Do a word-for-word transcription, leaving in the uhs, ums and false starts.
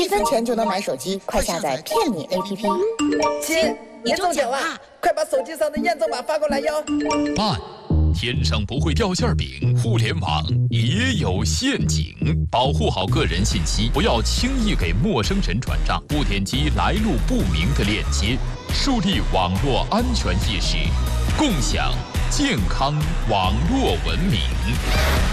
一分钱就能买手机，快下载骗你 A P P。 亲，你中奖啦！快把手机上的验证码发过来哟。 慢，天上不会掉馅饼，互联网也有陷阱，保护好个人信息，不要轻易给陌生人转账，不点击来路不明的链接，树立网络安全意识，共享健康网络文明。